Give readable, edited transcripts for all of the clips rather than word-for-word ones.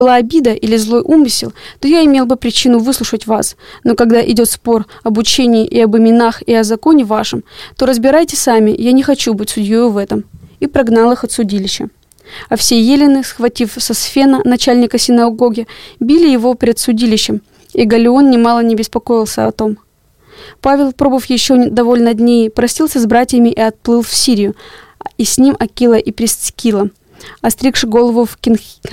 была обида или злой умысел, то я имел бы причину выслушать вас. Но когда идет спор об учении и об именах и о законе вашем, то разбирайте сами, я не хочу быть судьей в этом». И прогнал их от судилища. А все елены, схватив Сосфена, начальника синагоги, били его пред судилищем, и Галлион немало не беспокоился о том. Павел, пробыв еще довольно дней, простился с братьями и отплыл в Сирию, и с ним Акила и Прискила, остригши голову в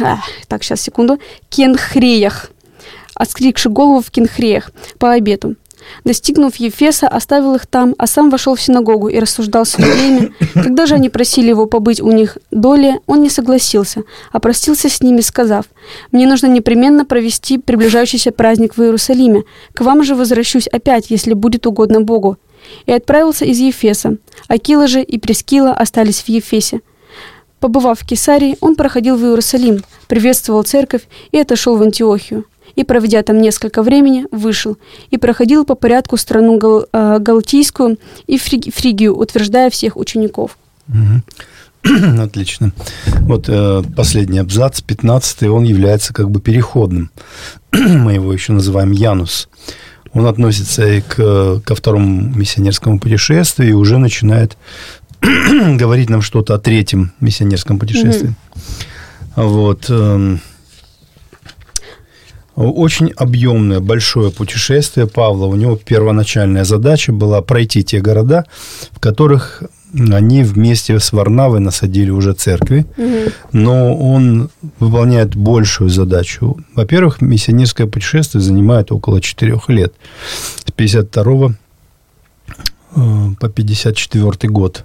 Кенхреях по обету. Достигнув Ефеса, оставил их там, а сам вошел в синагогу и рассуждал с иудеями. Когда же они просили его побыть у них долее, он не согласился, а простился с ними, сказав: «Мне нужно непременно провести приближающийся праздник в Иерусалиме. К вам же возвращусь опять, если будет угодно Богу». И отправился из Ефеса. Акила же и Прискила остались в Ефесе. Побывав в Кесарии, он проходил в Иерусалим, приветствовал церковь и отошел в Антиохию. И, проведя там несколько времени, вышел и проходил по порядку страну Галатийскую и Фригию, утверждая всех учеников. Отлично. Вот последний абзац, 15-й, он является как бы переходным. Мы его еще называем Янус. Он относится и ко второму миссионерскому путешествию и уже начинает говорить нам что-то о третьем миссионерском путешествии. Вот. Очень объемное, большое путешествие Павла. У него первоначальная задача была пройти те города, в которых они вместе с Варнавой насадили уже церкви. Но он выполняет большую задачу. Во-первых, миссионерское путешествие занимает около 4 лет. С 52 по 54 год.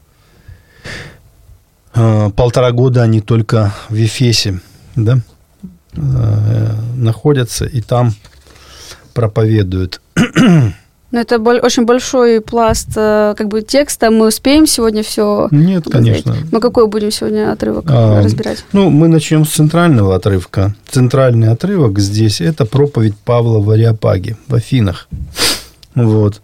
1,5 года они только в Ефесе, да, находятся и там проповедуют. Но это очень большой пласт как бы текста. Мы успеем сегодня все? Нет, конечно. Мы какой будем сегодня отрывок разбирать? Ну, мы начнем с центрального отрывка. Центральный отрывок здесь – это проповедь Павла в Ареопаге, в Афинах. Вот.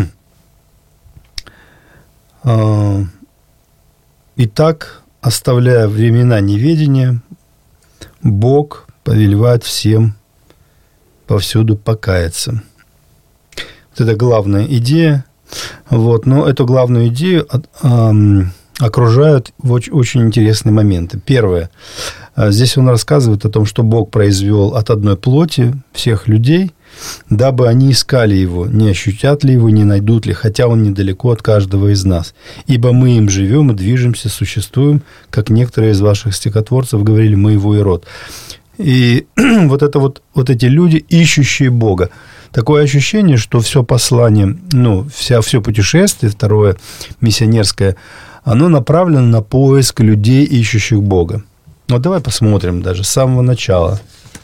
Итак, оставляя времена неведения, Бог повелевает всем повсюду покаяться. Вот это главная идея. Вот. Но эту главную идею окружают очень интересные моменты. Первое. Здесь он рассказывает о том, что Бог произвел от одной плоти всех людей, дабы они искали Его, не ощутят ли Его, не найдут ли, хотя Он недалеко от каждого из нас. Ибо мы им живем и движемся, существуем, как некоторые из ваших стихотворцев говорили, мы Его и род. И вот эти люди, ищущие Бога. Такое ощущение, что все послание, все путешествие, второе миссионерское, оно направлено на поиск людей, ищущих Бога. Вот давай посмотрим даже с самого начала.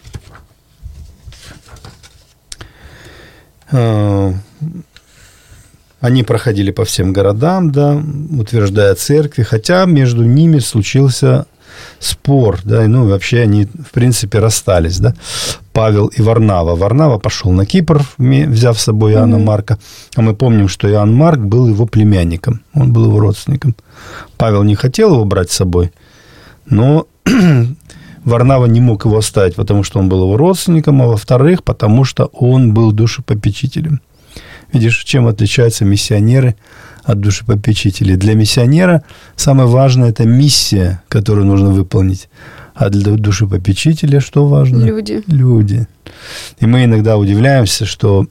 Они проходили по всем городам, да, утверждая церкви, хотя между ними случился спор, да, вообще они, в принципе, расстались, да, Павел и Варнава. Варнава пошел на Кипр, взяв с собой Иоанна Марка, а мы помним, что Иоанн Марк был его племянником, он был его родственником. Павел не хотел его брать с собой, но Варнава не мог его оставить, потому что он был его родственником, а во-вторых, потому что он был душепопечителем. Видишь, чем отличаются миссионеры от душепопечителей? Для миссионера самое важное – это миссия, которую нужно выполнить. А для душепопечителя что важно? Люди. И мы иногда удивляемся, что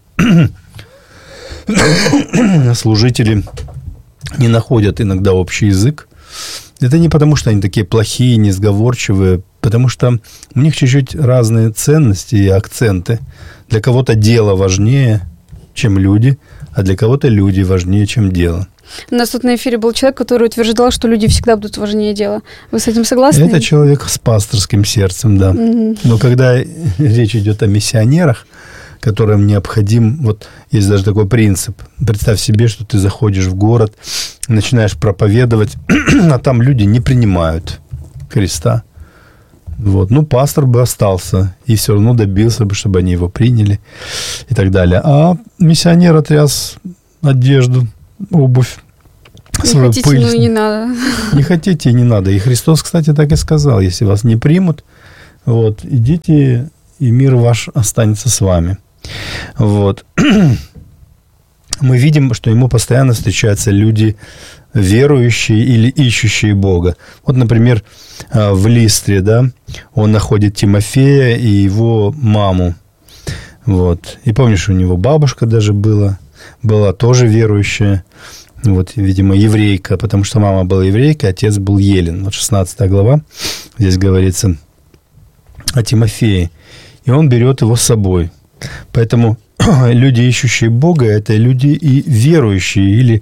служители не находят иногда общий язык. Это не потому, что они такие плохие, несговорчивые, потому что у них чуть-чуть разные ценности и акценты. Для кого-то дело важнее, чем люди, а для кого-то люди важнее, чем дело. У нас тут на эфире был человек, который утверждал, что люди всегда будут важнее дела. Вы с этим согласны? Это человек с пасторским сердцем, да. Но когда речь идет о миссионерах, которым необходим, вот есть даже такой принцип. Представь себе, что ты заходишь в город, начинаешь проповедовать, а там люди не принимают Христа. Вот. Пастор бы остался и все равно добился бы, чтобы они его приняли и так далее. А миссионер отряс одежду, обувь, свою хотите, пыль. И не надо. Не хотите, и не надо. И Христос, кстати, так и сказал. Если вас не примут, Вот, идите, и мир ваш останется с вами. Вот. Мы видим, что ему постоянно встречаются люди верующие или ищущие Бога. Вот, например, в Листре, да, он находит Тимофея и его маму. Вот. И помнишь, у него бабушка даже была тоже верующая. Вот, видимо, еврейка, потому что мама была еврейка, отец был еллин. Вот 16 глава, здесь говорится о Тимофее. И он берет его с собой. Поэтому люди, ищущие Бога, это люди и верующие, или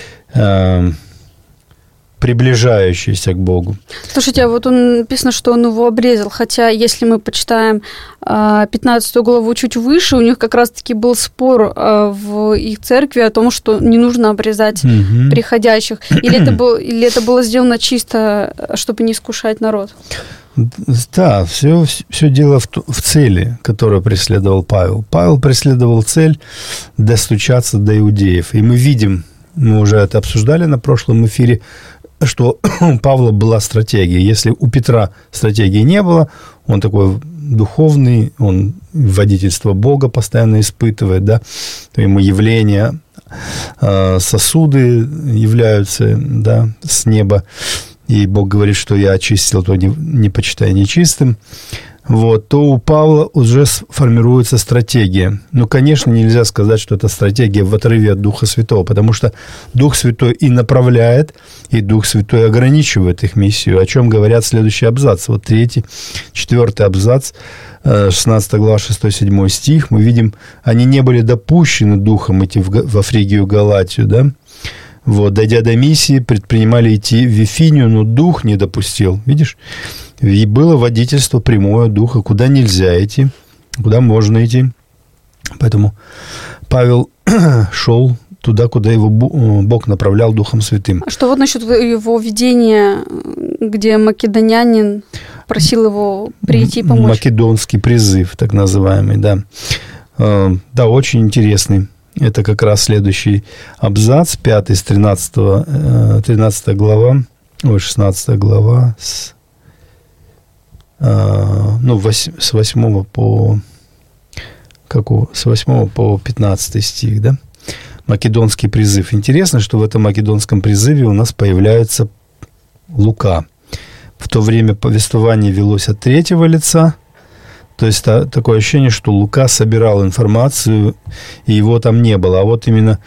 приближающиеся к Богу. Слушайте, а вот он написано, что он его обрезал, хотя если мы почитаем 15 главу чуть выше, у них как раз-таки был спор в их церкви о том, что не нужно обрезать приходящих. Или это было сделано чисто, чтобы не искушать народ? Да, все дело в цели, которую преследовал Павел. Павел преследовал цель достучаться до иудеев. И мы видим, мы уже это обсуждали на прошлом эфире, что у Павла была стратегия. Если у Петра стратегии не было, он такой духовный, он водительство Бога постоянно испытывает, да, ему явления, сосуды являются, да, с неба, и Бог говорит, что я очистил, то не почитай нечистым. Вот, то у Павла уже формируется стратегия. Ну, конечно, нельзя сказать, что это стратегия в отрыве от Духа Святого, потому что Дух Святой и направляет, и Дух Святой ограничивает их миссию, о чем говорят следующий абзац. Вот 3, 4 абзац, 16 глава, 6-7 стих. Мы видим, они не были допущены Духом идти во Фригию, Галатию, да? Вот, дойдя до миссии, предпринимали идти в Вифинию, но Дух не допустил. Видишь? И было водительство прямое Духа, куда нельзя идти, куда можно идти. Поэтому Павел шел туда, куда его Бог направлял Духом Святым. А что вот насчет его видения, где македонянин просил его прийти и помочь? Македонский призыв, так называемый, да. Да, очень интересный. Это как раз следующий абзац, 5 с 13 глава, 16 глава, с 8 по 15 стих, да? Македонский призыв. Интересно, что в этом македонском призыве у нас появляется Лука. В то время повествование велось от третьего лица. То есть такое ощущение, что Лука собирал информацию, и его там не было. А вот именно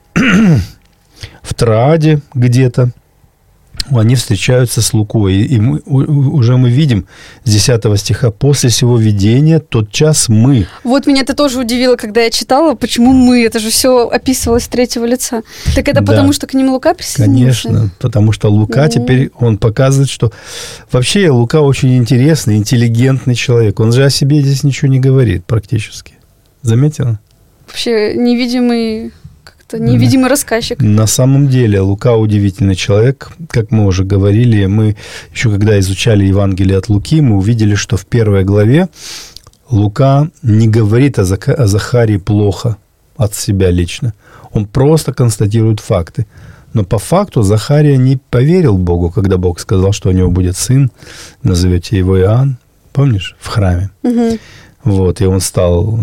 в Трааде где-то они встречаются с Лукой. И мы видим с 10 стиха: «После сего видения тотчас мы». Вот меня это тоже удивило, когда я читала, почему мы? Это же все описывалось с третьего лица. Так это потому, что к ним Лука присоединился? Конечно, потому что Лука теперь, он показывает, что... Вообще Лука очень интересный, интеллигентный человек. Он же о себе здесь ничего не говорит практически. Заметила? Вообще невидимый рассказчик. На самом деле Лука удивительный человек. Как мы уже говорили, мы еще когда изучали Евангелие от Луки, мы увидели, что в 1 главе Лука не говорит о Захарии плохо от себя лично. Он просто констатирует факты. Но по факту Захария не поверил Богу, когда Бог сказал, что у него будет сын, назовете его Иоанн, помнишь, в храме. Угу. Вот, и он стал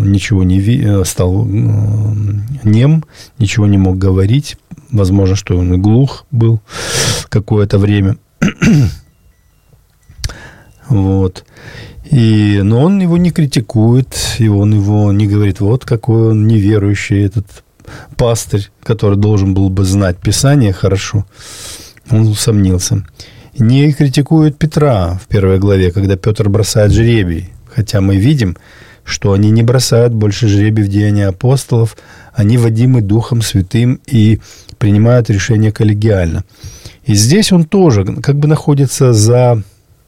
нем, ничего не мог говорить. Возможно, что он и глух был какое-то время. Вот. Но он его не критикует, и он его не говорит, вот какой он неверующий, этот пастырь, который должен был бы знать Писание хорошо. Он усомнился. Не критикует Петра в 1 главе, когда Петр бросает жребий. Хотя мы видим, что они не бросают больше жребий в Деяния апостолов, они водимы Духом Святым и принимают решения коллегиально. И здесь он тоже как бы находится за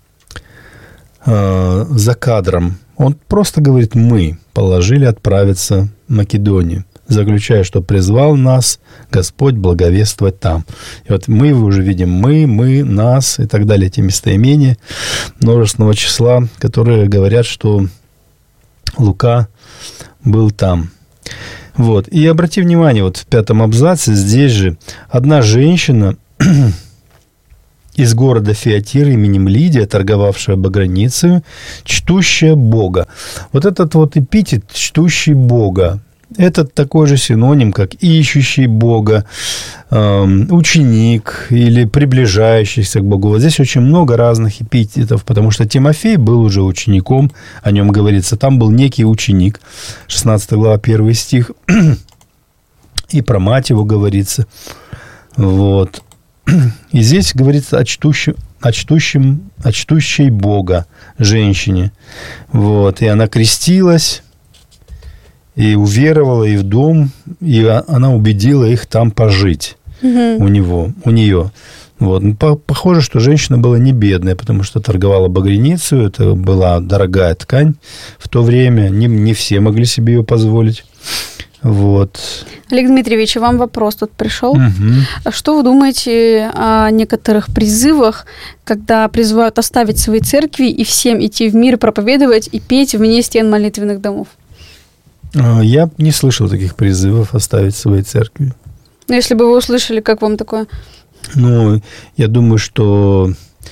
кадром. Он просто говорит: мы положили отправиться в Македонию, заключая, что призвал нас Господь благовествовать там. И вот мы уже видим мы, нас и так далее, эти местоимения множественного числа, которые говорят, что Лука был там. Вот. И обрати внимание, вот в 5 абзаце здесь же одна женщина из города Фиатир именем Лидия, торговавшая баграницею, чтущая Бога. Вот этот вот эпитет «чтущий Бога» – это такой же синоним, как ищущий Бога, ученик или приближающийся к Богу. Вот здесь очень много разных эпитетов, потому что Тимофей был уже учеником, о нем говорится. Там был некий ученик, 16 глава, 1 стих, и про мать его говорится. Вот. И здесь говорится о чтущей Бога женщине. Вот. И она крестилась, и уверовала, и в дом, и она убедила их там пожить у нее. Вот. Похоже, что женщина была не бедная, потому что торговала багряницей, это была дорогая ткань в то время, не все могли себе ее позволить. Вот. Олег Дмитриевич, вам вопрос тут пришел. А что вы думаете о некоторых призывах, когда призывают оставить свои церкви и всем идти в мир, проповедовать и петь вне стен молитвенных домов? Я не слышал таких призывов оставить свои церкви. Ну, если бы вы услышали, как вам такое? Ну, я думаю, что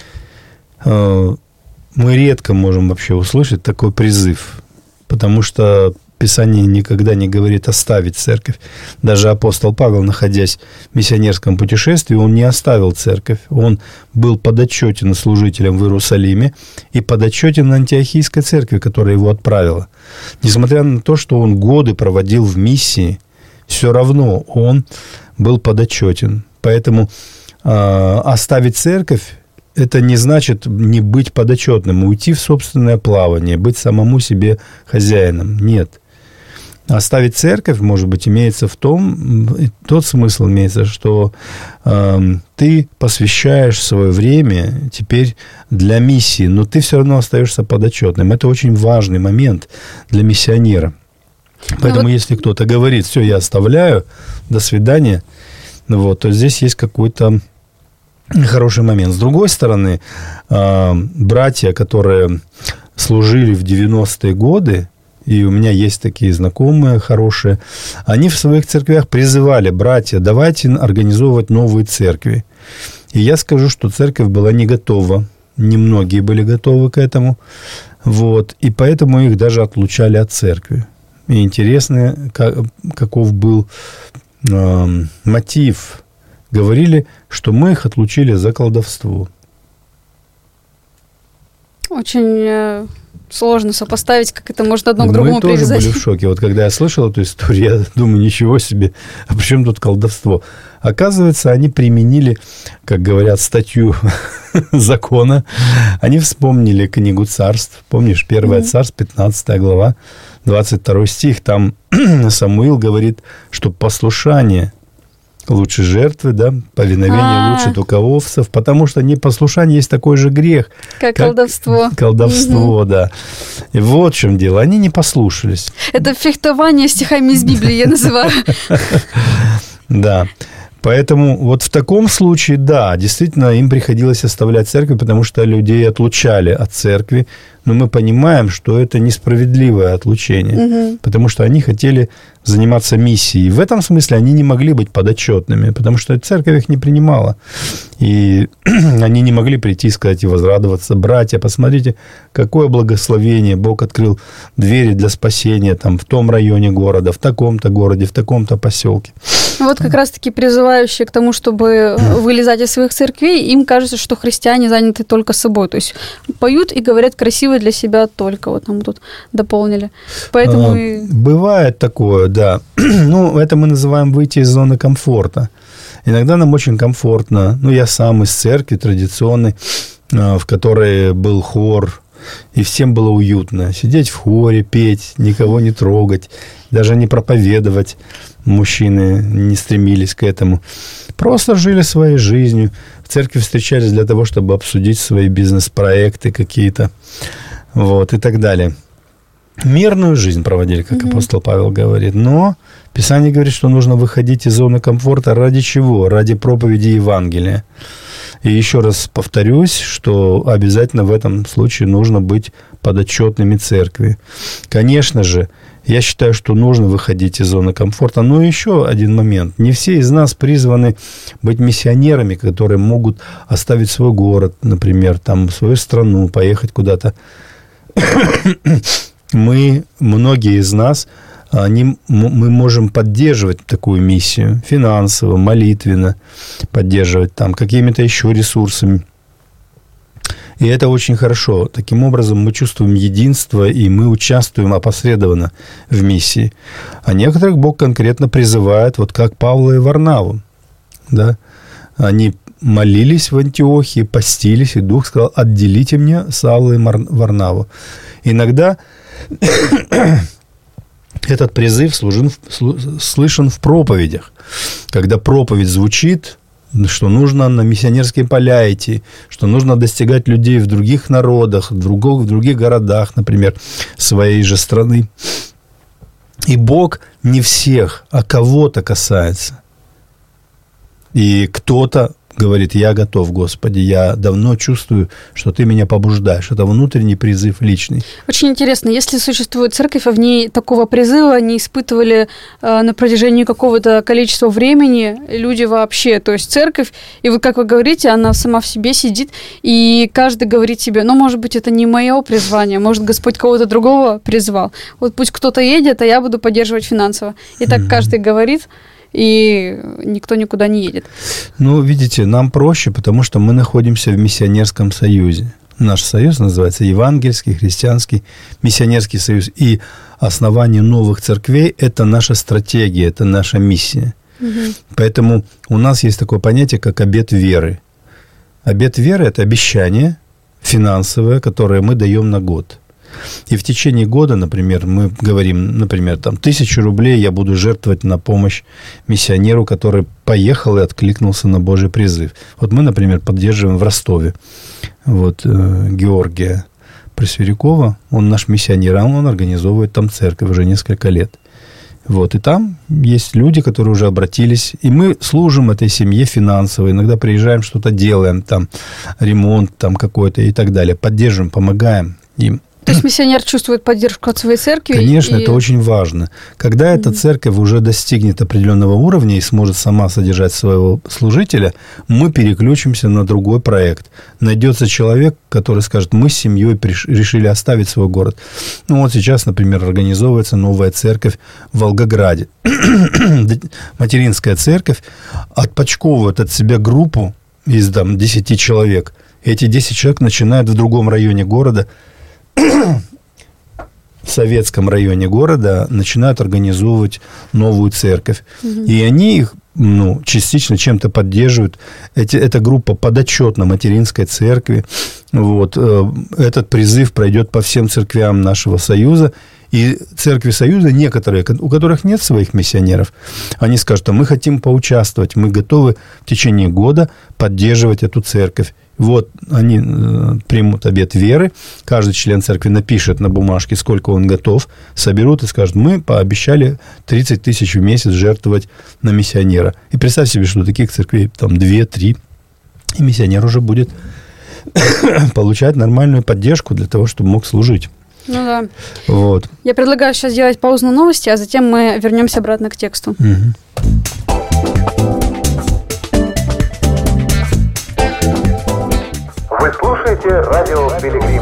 мы редко можем вообще услышать такой призыв, потому что Писание никогда не говорит оставить церковь. Даже апостол Павел, находясь в миссионерском путешествии, он не оставил церковь. Он был подотчетен служителем в Иерусалиме и подотчетен Антиохийской церкви, которая его отправила. Несмотря на то, что он годы проводил в миссии, все равно он был подотчетен. Поэтому оставить церковь – это не значит не быть подотчетным, уйти в собственное плавание, быть самому себе хозяином. Нет. Оставить церковь, может быть, имеется в том, тот смысл имеется, что ты посвящаешь свое время теперь для миссии, но ты все равно остаешься подотчетным. Это очень важный момент для миссионера. Поэтому, если кто-то говорит, все, я оставляю, до свидания, вот, то здесь есть какой-то хороший момент. С другой стороны, братья, которые служили в 90-е годы, и у меня есть такие знакомые хорошие, они в своих церквях призывали: братья, давайте организовывать новые церкви. И я скажу, что церковь была не готова, немногие были готовы к этому, вот, и поэтому их даже отлучали от церкви. И интересно, каков был мотив. Говорили, что мы их отлучили за колдовство. Очень сложно сопоставить, как это может одно к другому привязать. Мы тоже были в шоке. Вот когда я слышал эту историю, я думаю, ничего себе, а при чем тут колдовство? Оказывается, они применили, как говорят, статью закона. Они вспомнили книгу Царств. Помнишь, 1 Царств, 15 глава, 22 стих. Там Самуил говорит, что послушание лучше жертвы, да, повиновение лучше туковцев, потому что непослушание есть такой же грех, как колдовство. Колдовство, да. И вот в чем дело. Они не послушались. Это фехтование стихами из Библии, я называю. Да. Поэтому вот в таком случае, да, действительно, им приходилось оставлять церковь, потому что людей отлучали от церкви. Но мы понимаем, что это несправедливое отлучение, потому что они хотели заниматься миссией. В этом смысле они не могли быть подотчетными, потому что церковь их не принимала. И они не могли прийти и сказать и возрадоваться: братья, посмотрите, какое благословение, Бог открыл двери для спасения там, в том районе города, в таком-то городе, в таком-то поселке. Вот как раз-таки призывающие к тому, чтобы вылезать из своих церквей, им кажется, что христиане заняты только собой. То есть поют и говорят красиво для себя только. Вот нам тут дополнили. Поэтому бывает такое, да. Ну, это мы называем выйти из зоны комфорта. Иногда нам очень комфортно. Ну, я сам из церкви традиционной, в которой был хор, и всем было уютно. Сидеть в хоре, петь, никого не трогать, даже не проповедовать. Мужчины не стремились к этому. Просто жили своей жизнью. В церкви встречались для того, чтобы обсудить свои бизнес-проекты какие-то. Вот, и так далее. Мирную жизнь проводили, как апостол Павел говорит. Но Писание говорит, что нужно выходить из зоны комфорта ради чего? Ради проповеди Евангелия. И еще раз повторюсь, что обязательно в этом случае нужно быть подотчетными церкви. Конечно же, Я считаю, что нужно выходить из зоны комфорта. Но еще один момент. Не все из нас призваны быть миссионерами, которые могут оставить свой город, например, там, свою страну, поехать куда-то. Многие из нас, мы можем поддерживать такую миссию финансово, молитвенно, поддерживать там какими-то еще ресурсами. И это очень хорошо. Таким образом, мы чувствуем единство, и мы участвуем опосредованно в миссии. А некоторых Бог конкретно призывает, вот как Павла и Варнаву. Да? Они молились в Антиохии, постились, и Дух сказал: отделите мне Савла и Варнаву. Иногда этот призыв слышен в проповедях. Когда проповедь звучит, что нужно на миссионерские поля идти, что нужно достигать людей в других народах, в других городах, например, своей же страны. И Бог не всех, а кого-то касается. И кто-то говорит: я готов, Господи, я давно чувствую, что Ты меня побуждаешь. Это внутренний призыв личный. Очень интересно, если существует церковь, а в ней такого призыва не испытывали на протяжении какого-то количества времени люди вообще. То есть церковь, и вот как вы говорите, она сама в себе сидит, и каждый говорит себе: ну, может быть, это не мое призвание, может, Господь кого-то другого призвал. Вот пусть кто-то едет, а я буду поддерживать финансово. И так каждый говорит, и никто никуда не едет. Ну, видите, нам проще, потому что мы находимся в миссионерском союзе. Наш союз называется Евангельский христианский миссионерский союз. И основание новых церквей – это наша стратегия, это наша миссия. Угу. Поэтому у нас есть такое понятие, как обет веры. Обет веры – это обещание финансовое, которое мы даем на год. И в течение года, например, мы говорим, например, там, 1000 рублей я буду жертвовать на помощь миссионеру, который поехал и откликнулся на Божий призыв. Вот мы, например, поддерживаем в Ростове Георгия Пресвирякова, он наш миссионер, он организовывает там церковь уже несколько лет. И там есть люди, которые уже обратились, и мы служим этой семье финансово, иногда приезжаем, что-то делаем, там, ремонт там какой-то и так далее, поддерживаем, помогаем им. То есть миссионер чувствует поддержку от своей церкви? Конечно, это очень важно. Когда эта церковь уже достигнет определенного уровня и сможет сама содержать своего служителя, мы переключимся на другой проект. Найдется человек, который скажет: мы с семьей решили оставить свой город. Сейчас, например, организовывается новая церковь в Волгограде. Материнская церковь отпочковывает от себя группу из 10 человек. Эти 10 человек начинают в другом районе города, в советском районе города, начинают организовывать новую церковь. И они их частично чем-то поддерживают. Эта группа подотчетна материнской церкви. Этот призыв пройдет по всем церквям нашего союза. И церкви союза, некоторые, у которых нет своих миссионеров, они скажут: мы хотим поучаствовать, мы готовы в течение года поддерживать эту церковь. Они примут обет веры, каждый член церкви напишет на бумажке, сколько он готов, соберут и скажут: мы пообещали 30 тысяч в месяц жертвовать на миссионера. И представь себе, что таких церквей там 2-3, и миссионер уже будет получать нормальную поддержку для того, чтобы мог служить. Ну да. Я предлагаю сейчас сделать паузу на новости, а затем мы вернемся обратно к тексту. Вы слушаете радио «Пилигрим».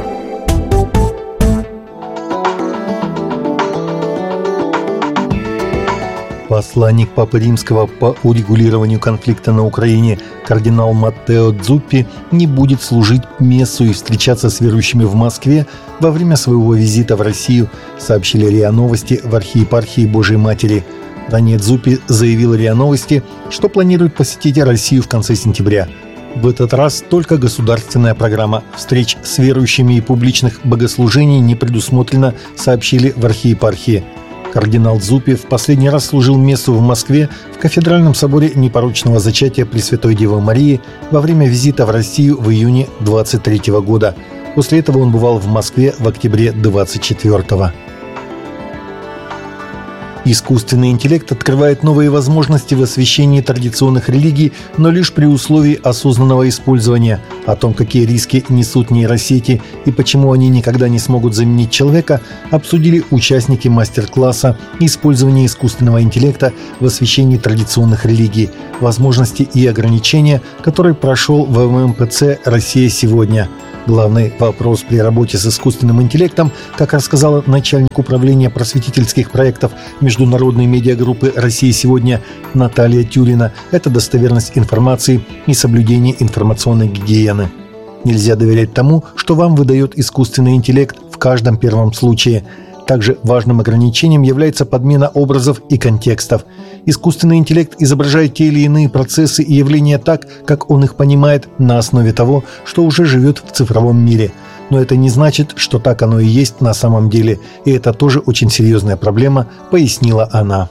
Посланник Папы Римского по урегулированию конфликта на Украине кардинал Маттео Дзуппи не будет служить мессу и встречаться с верующими в Москве во время своего визита в Россию, сообщили РИА Новости в архиепархии Божией Матери. Ранее Дзуппи заявил РИА Новости, что планирует посетить Россию в конце сентября. В этот раз только государственная программа встреч с верующими и публичных богослужений не предусмотрена, сообщили в архиепархии. Кардинал Дзуппи в последний раз служил мессу в Москве в кафедральном соборе Непорочного Зачатия Пресвятой Девы Марии во время визита в Россию в июне 23 года. После этого он бывал в Москве в октябре 24-го. Искусственный интеллект открывает новые возможности в освещении традиционных религий, но лишь при условии осознанного использования. О том, какие риски несут нейросети и почему они никогда не смогут заменить человека, обсудили участники мастер-класса «Использование искусственного интеллекта в освещении традиционных религий. Возможности и ограничения», который прошел в ММПЦ «Россия сегодня». Главный вопрос при работе с искусственным интеллектом, как рассказала начальник управления просветительских проектов международной медиагруппы «Россия сегодня» Наталья Тюрина, это достоверность информации и соблюдение информационной гигиены. Нельзя доверять тому, что вам выдает искусственный интеллект в каждом первом случае. Также важным ограничением является подмена образов и контекстов. Искусственный интеллект изображает те или иные процессы и явления так, как он их понимает на основе того, что уже живет в цифровом мире. Но это не значит, что так оно и есть на самом деле. И это тоже очень серьезная проблема, пояснила она.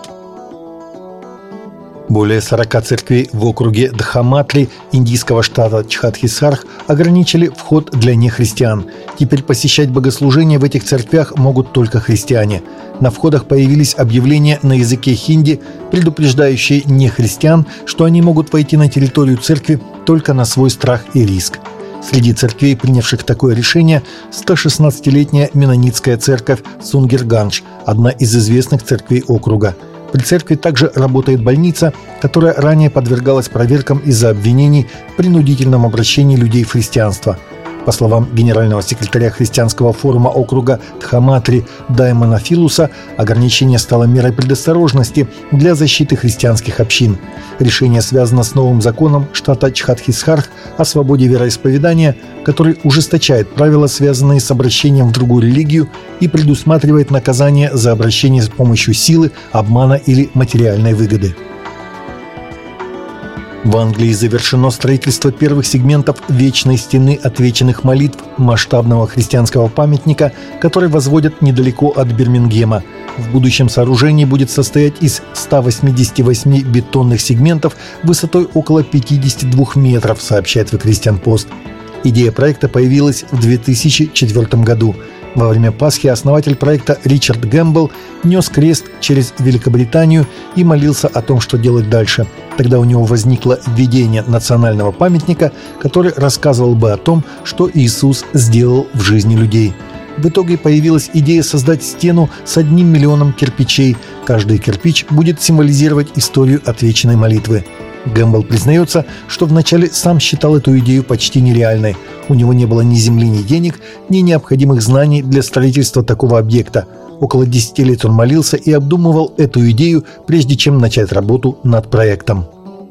Более 40 церквей в округе Дхаматри индийского штата Чхатхисарх ограничили вход для нехристиан. Теперь посещать богослужения в этих церквях могут только христиане. На входах появились объявления на языке хинди, предупреждающие нехристиан, что они могут войти на территорию церкви только на свой страх и риск. Среди церквей, принявших такое решение, 116-летняя менонитская церковь Сунгиргандж, одна из известных церквей округа. При церкви также работает больница, которая ранее подвергалась проверкам из-за обвинений в принудительном обращении людей в христианство. По словам генерального секретаря христианского форума округа Дхаматри Даймона Филуса, ограничение стало мерой предосторожности для защиты христианских общин. Решение связано с новым законом штата Чхатхисарх о свободе вероисповедания, который ужесточает правила, связанные с обращением в другую религию, и предусматривает наказание за обращение с помощью силы, обмана или материальной выгоды. В Англии завершено строительство первых сегментов Вечной стены отвеченных молитв, масштабного христианского памятника, который возводят недалеко от Бирмингема. В будущем сооружение будет состоять из 188 бетонных сегментов высотой около 52 метров, сообщает The Christian Post. Идея проекта появилась в 2004 году. Во время Пасхи основатель проекта Ричард Гэмбл нес крест через Великобританию и молился о том, что делать дальше. Тогда у него возникло видение национального памятника, который рассказывал бы о том, что Иисус сделал в жизни людей. В итоге появилась идея создать стену с 1 миллионом кирпичей. Каждый кирпич будет символизировать историю отвеченной молитвы. Гэмбл признается, что вначале сам считал эту идею почти нереальной. У него не было ни земли, ни денег, ни необходимых знаний для строительства такого объекта. Около 10 лет он молился и обдумывал эту идею, прежде чем начать работу над проектом.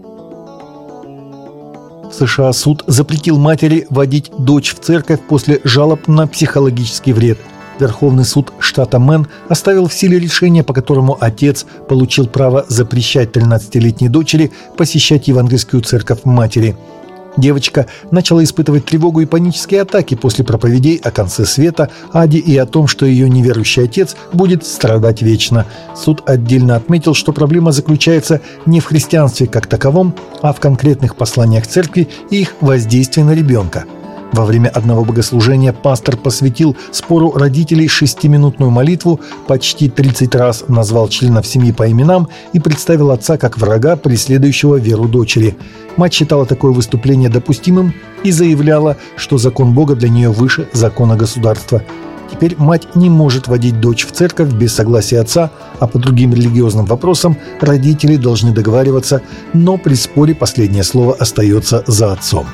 В США суд запретил матери водить дочь в церковь после жалоб на психологический вред. Верховный суд штата Мэн оставил в силе решение, по которому отец получил право запрещать 13-летней дочери посещать евангельскую церковь матери. Девочка начала испытывать тревогу и панические атаки после проповедей о конце света, аде и о том, что ее неверующий отец будет страдать вечно. Суд отдельно отметил, что проблема заключается не в христианстве как таковом, а в конкретных посланиях церкви и их воздействии на ребенка. Во время одного богослужения пастор посвятил спору родителей 6-минутную молитву, почти 30 раз назвал членов семьи по именам и представил отца как врага, преследующего веру дочери. Мать считала такое выступление допустимым и заявляла, что закон Бога для нее выше закона государства. Теперь мать не может водить дочь в церковь без согласия отца, а по другим религиозным вопросам родители должны договариваться, но при споре последнее слово остается за отцом.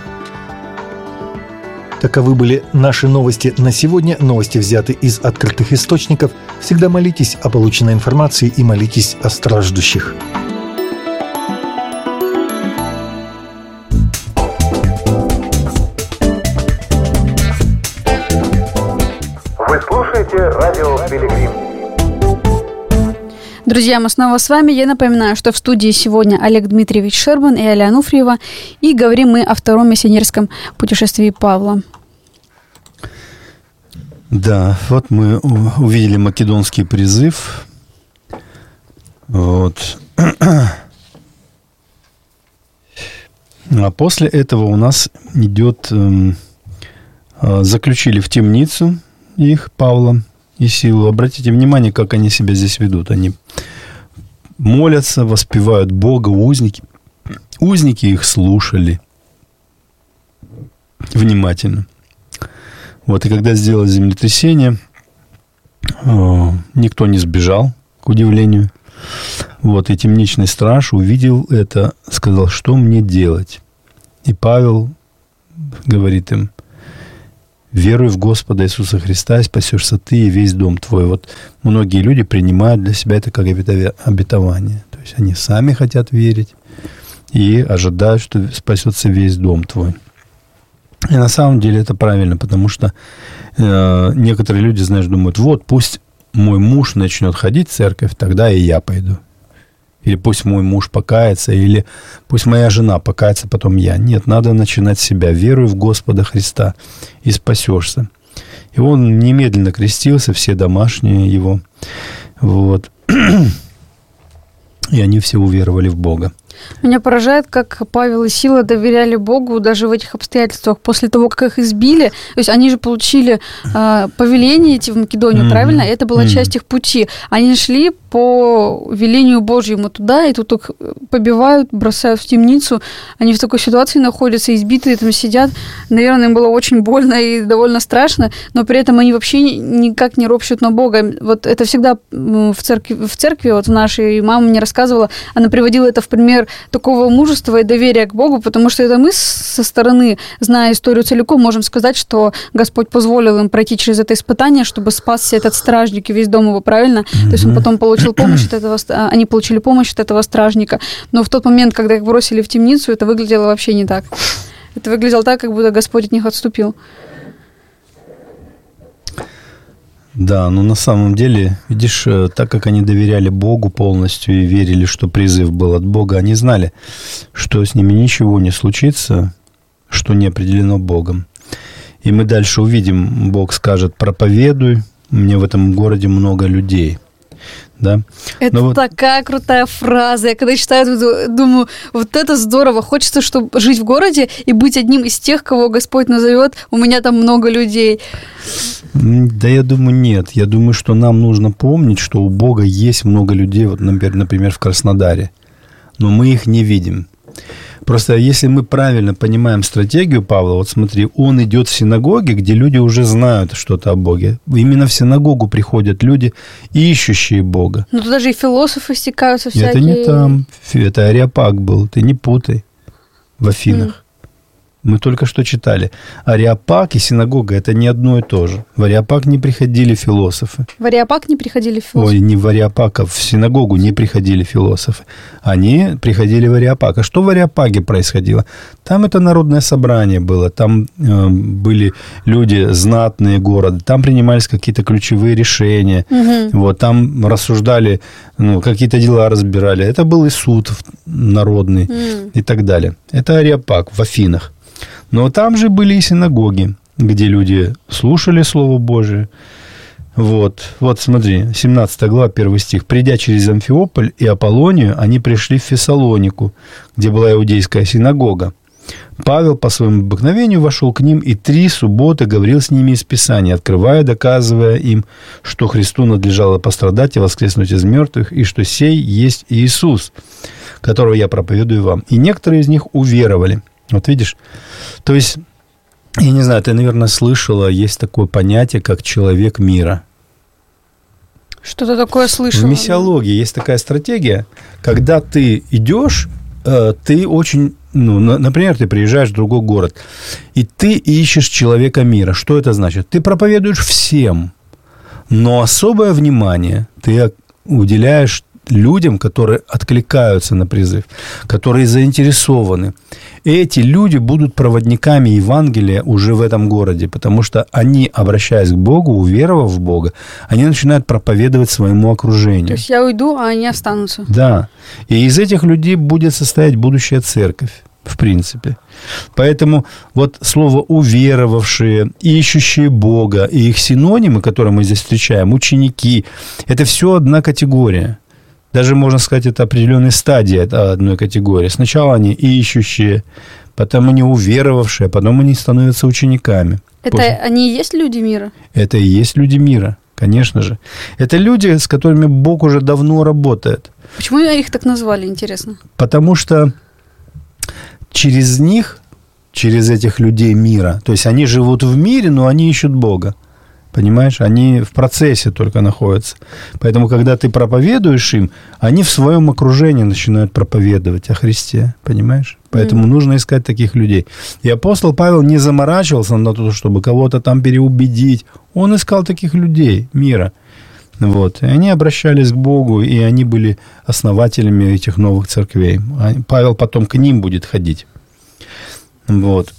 Таковы были наши новости на сегодня. Новости взяты из открытых источников. Всегда молитесь о полученной информации и молитесь о страждущих. Вы слушаете радио Пилигрим. Друзья, мы снова с вами. Я напоминаю, что в студии сегодня Олег Дмитриевич Шербан и Аля Ануфриева. И говорим мы о втором миссионерском путешествии Павла. Да, вот мы увидели македонский призыв. Вот. А после этого у нас идет... Заключили в темницу их, Павла и силу. Обратите внимание, как они себя здесь ведут. Они молятся, воспевают Бога, узники их слушали внимательно. Вот, и когда сделали землетрясение, никто не сбежал, к удивлению. Вот, и темничный страж увидел это, сказал, что мне делать? И Павел говорит им: веруй в Господа Иисуса Христа, и спасешься ты и весь дом твой. Вот многие люди принимают для себя это как обетование. То есть они сами хотят верить и ожидают, что спасется весь дом твой. И на самом деле это правильно, потому что некоторые люди, знаешь, думают: вот пусть мой муж начнет ходить в церковь, тогда и я пойду. Или пусть мой муж покается, или пусть моя жена покается, потом я. Нет, надо начинать с себя. Веруй в Господа Христа, и спасешься. И он немедленно крестился, все домашние его. Вот. И они все уверовали в Бога. Меня поражает, как Павел и Сила доверяли Богу даже в этих обстоятельствах. После того, как их избили, то есть они же получили повеление идти в Македонию, правильно? Это была часть их пути. Они шли по велению Божьему туда, и тут их побивают, бросают в темницу. Они в такой ситуации находятся, избитые там сидят. Наверное, им было очень больно и довольно страшно, но при этом они вообще никак не ропщут на Бога. Вот это всегда в церкви вот в нашей, мама мне рассказывала, она приводила это в пример такого мужества и доверия к Богу, потому что это мы со стороны, зная историю целиком, можем сказать, что Господь позволил им пройти через это испытание, чтобы спасся этот стражник и весь дом его, правильно? То есть он потом получил помощь от этого, они получили помощь от этого стражника. Но в тот момент, когда их бросили в темницу, это выглядело вообще не так. Это выглядело так, как будто Господь от них отступил. Да, но на самом деле, видишь, так как они доверяли Богу полностью и верили, что призыв был от Бога, они знали, что с ними ничего не случится, что не определено Богом. И мы дальше увидим, Бог скажет: проповедуй, мне в этом городе много людей. Да? Это такая крутая фраза. Я когда читаю, думаю, вот это здорово. Хочется, чтобы жить в городе и быть одним из тех, кого Господь назовет. У меня там много людей. Да, я думаю, нет. Я думаю, что нам нужно помнить, что у Бога есть много людей, вот, например, в Краснодаре. Но мы их не видим. Просто если мы правильно понимаем стратегию Павла, вот смотри, он идет в синагоги, где люди уже знают что-то о Боге. Именно в синагогу приходят люди, ищущие Бога. Ну, туда же и философы стекаются всякие. Это не там, это Ареопаг был, ты не путай, в Афинах. Мы только что читали. Ареопаг и синагога – это не одно и то же. В Ареопаг не приходили философы. В Ареопаг не приходили философы? Ой, не в Ареопаг, а в синагогу не приходили философы. Они приходили в Ареопаг. А что в Ареопаге происходило? Там это народное собрание было. Там были люди знатные города. Там принимались какие-то ключевые решения. Вот, там рассуждали, какие-то дела разбирали. Это был и суд народный и так далее. Это Ареопаг в Афинах. Но там же были и синагоги, где люди слушали Слово Божие. Вот смотри, 17 глава, 1 стих. «Придя через Амфиополь и Аполлонию, они пришли в Фессалонику, где была иудейская синагога. Павел по своему обыкновению вошел к ним и 3 субботы говорил с ними из Писания, открывая, доказывая им, что Христу надлежало пострадать и воскреснуть из мертвых, и что сей есть Иисус, которого я проповедую вам. И некоторые из них уверовали». Вот видишь? То есть, я не знаю, ты, наверное, слышала, есть такое понятие, как человек мира. Что-то такое слышала. В миссиологии есть такая стратегия, когда ты идешь, ты очень, например, ты приезжаешь в другой город, и ты ищешь человека мира. Что это значит? Ты проповедуешь всем, но особое внимание ты уделяешь людям, которые откликаются на призыв, которые заинтересованы. Эти люди будут проводниками Евангелия уже в этом городе, потому что они, обращаясь к Богу, уверовав в Бога, они начинают проповедовать своему окружению. То есть я уйду, а они останутся. Да. И из этих людей будет состоять будущая церковь, в принципе. Поэтому вот слово «уверовавшие», «ищущие Бога» и их синонимы, которые мы здесь встречаем, «ученики», это все одна категория. Даже, можно сказать, это определенная стадия одной категории. Сначала они ищущие, потом они уверовавшие, а потом они становятся учениками. Это они и есть люди мира? Это и есть люди мира, конечно же. Это люди, с которыми Бог уже давно работает. Почему их так назвали, интересно? Потому что через них, через этих людей мира, то есть они живут в мире, но они ищут Бога. Понимаешь? Они в процессе только находятся. Поэтому, когда ты проповедуешь им, они в своем окружении начинают проповедовать о Христе. Понимаешь? Поэтому нужно искать таких людей. И апостол Павел не заморачивался на то, чтобы кого-то там переубедить. Он искал таких людей мира. Вот. И они обращались к Богу, и они были основателями этих новых церквей. Павел потом к ним будет ходить. Вот.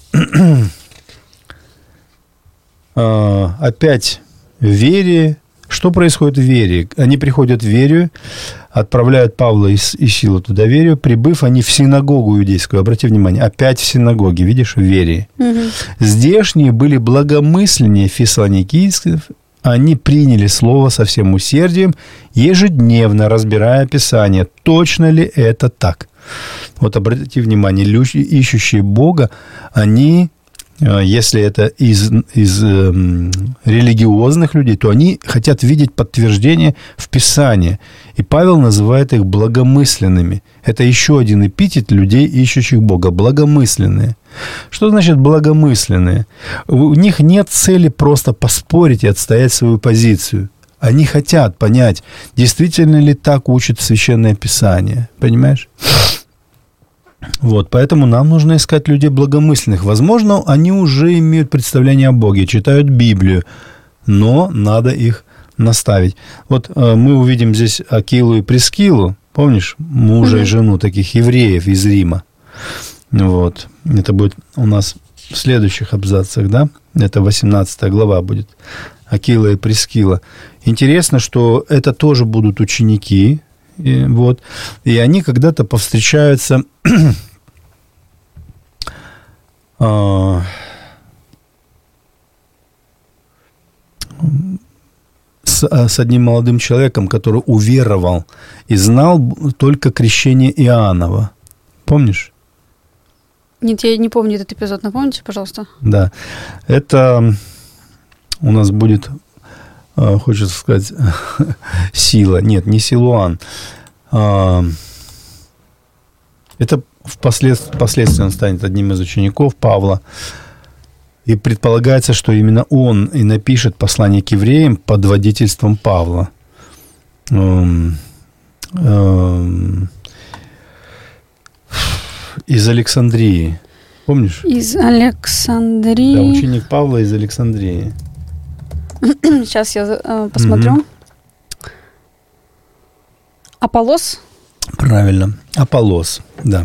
Опять в вере. Что происходит в вере? Они приходят в веру, отправляют Павла и Силу туда в веру. Прибыв, они в синагогу иудейскую. Обрати внимание, опять в синагоге, видишь, в вере. Угу. Здешние были благомысленнее фессалоникийских. Они приняли слово со всем усердием, ежедневно разбирая Писание. Точно ли это так? Вот обратите внимание, люди, ищущие Бога, они... Если это из религиозных людей, то они хотят видеть подтверждение в Писании. И Павел называет их благомысленными. Это еще один эпитет людей, ищущих Бога. Благомысленные. Что значит благомысленные? У них нет цели просто поспорить и отстоять свою позицию. Они хотят понять, действительно ли так учит Священное Писание. Понимаешь? Вот, поэтому нам нужно искать людей благомысленных. Возможно, они уже имеют представление о Боге, читают Библию, но надо их наставить. Вот мы увидим здесь Акилу и Прискилу, помнишь, мужа и жену таких евреев из Рима. Вот, это будет у нас в следующих абзацах, да? Это 18 глава будет. Акила и Прискила. Интересно, что это тоже будут ученики. И, вот, и они когда-то повстречаются с одним молодым человеком, который уверовал и знал только крещение Иоаннова. Помнишь? Нет, я не помню этот эпизод. Напомните, пожалуйста. Да. Это у нас будет... Хочется сказать, Сила. Нет, не Силуан. Это впоследствии он станет одним из учеников Павла. И предполагается, что именно он и напишет послание к евреям под водительством Павла. Из Александрии. Помнишь? Из Александрии. Да, ученик Павла из Александрии. Сейчас я посмотрю. Угу. Аполлос? Правильно. Аполлос, да.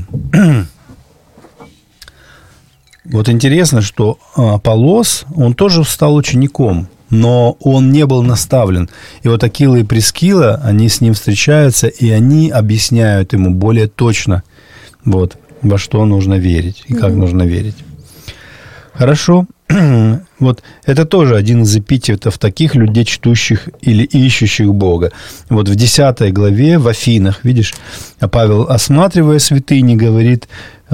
Вот интересно, что Аполлос, он тоже стал учеником, но он не был наставлен. И вот Акила и Прискила, они с ним встречаются, и они объясняют ему более точно, вот, во что нужно верить и как нужно верить. Хорошо. Вот это тоже один из эпитетов таких людей, чтущих или ищущих Бога. Вот в 10 главе в Афинах, видишь, Павел, осматривая святыни, говорит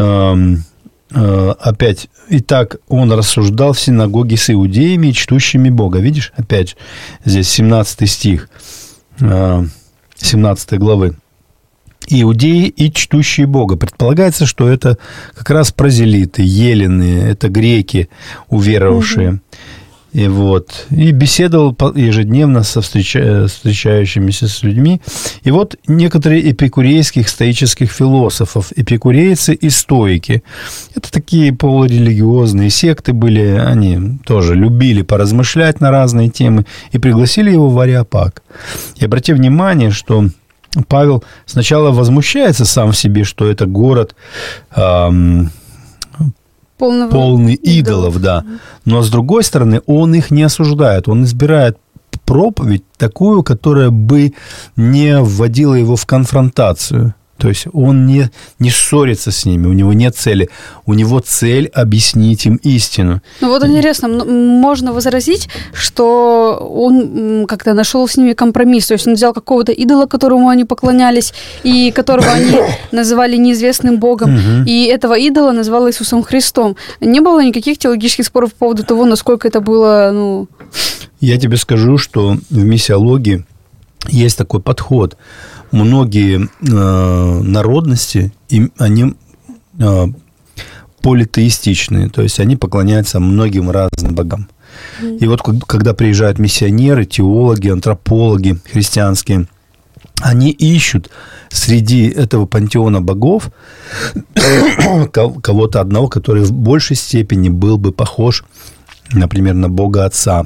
опять, итак, он рассуждал в синагоге с иудеями и чтущими Бога. Видишь, опять здесь 17 стих 17 главы. Иудеи и чтущие Бога. Предполагается, что это как раз прозелиты, елены, это греки, уверовавшие. И, вот, и беседовал ежедневно со встречающимися с людьми. И вот некоторые эпикурейских стоических философов, эпикурейцы и стоики. Это такие полурелигиозные секты были, они тоже любили поразмышлять на разные темы и пригласили его в Ареопаг. И обрати внимание, что Павел сначала возмущается сам в себе, что это город полный идолов, да. Но, с другой стороны, он их не осуждает. Он избирает проповедь такую, которая бы не вводила его в конфронтацию. То есть он не ссорится с ними, у него нет цели. У него цель объяснить им истину. Ну вот интересно, можно возразить, что он как-то нашел с ними компромисс. То есть он взял какого-то идола, которому они поклонялись, и которого они называли неизвестным Богом, и этого идола назвал Иисусом Христом. Не было никаких теологических споров по поводу того, насколько это было Я тебе скажу, что в миссиологии есть такой подход. Многие народности, они политеистичные, то есть они поклоняются многим разным богам. И вот когда приезжают миссионеры, теологи, антропологи христианские, они ищут среди этого пантеона богов кого-то одного, который в большей степени был бы похож, например, на Бога Отца.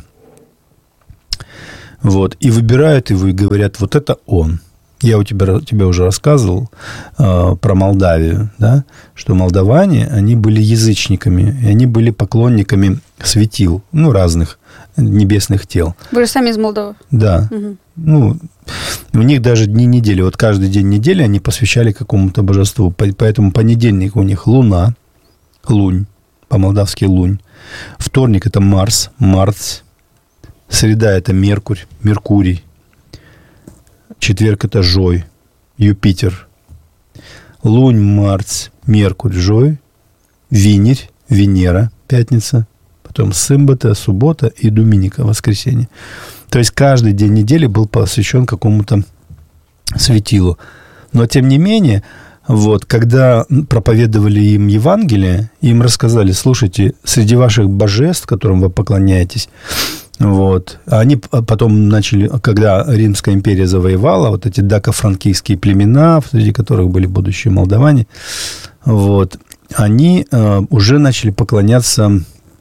Вот. И выбирают его и говорят, вот это он. Я тебе уже рассказывал про Молдавию, да, что молдаване, они были язычниками, и они были поклонниками светил, разных небесных тел. Вы же сами из Молдовы? Да. Угу. У них даже дни недели. Вот каждый день недели они посвящали какому-то божеству. Поэтому понедельник у них Луна, Лунь, по-молдавски Лунь. Вторник – это Марс, Марс. Среда – это Меркурий. Четверг – это Жой, Юпитер. Лунь, Марс, Меркурий, Жой. Винерь, Венера, пятница. Потом Сымбата, суббота и Доминика, воскресенье. То есть каждый день недели был посвящен какому-то светилу. Но, тем не менее, вот, когда проповедовали им Евангелие, им рассказали, слушайте, среди ваших божеств, которым вы поклоняетесь, вот, они потом начали, когда Римская империя завоевала, вот эти дако-франкийские племена, среди которых были будущие молдаване, вот, они уже начали поклоняться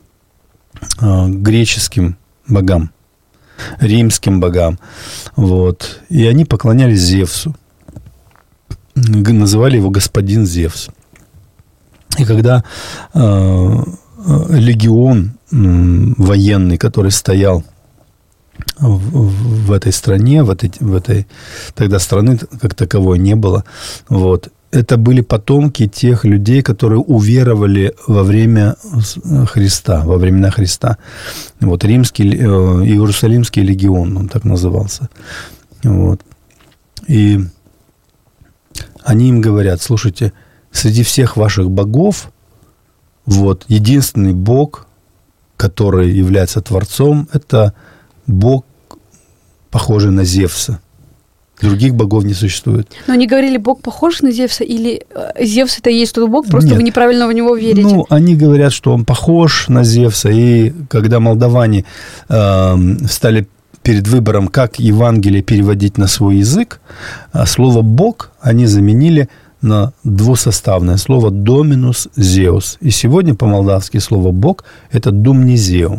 греческим богам, римским богам. Вот. И они поклонялись Зевсу. Называли его господин Зевс. И когда легион военный, который стоял в этой стране, в этой тогда страны как таковой не было, вот, это были потомки тех людей, которые уверовали во время Христа, во времена Христа. Вот римский, Иерусалимский легион, он так назывался. Вот. И они им говорят, слушайте, среди всех ваших богов, вот, единственный бог, который является Творцом, это бог, похожий на Зевса. Других богов не существует. Но они говорили, бог похож на Зевса, или Зевс это и есть тот бог, просто Нет. Вы неправильно в него верите? Они говорят, что он похож на Зевса, и когда молдаване стали перед выбором, как Евангелие переводить на свой язык, слово «бог» они заменили на двусоставное слово «доминус зеус». И сегодня по-молдавски слово «бог» – это «думни зеу».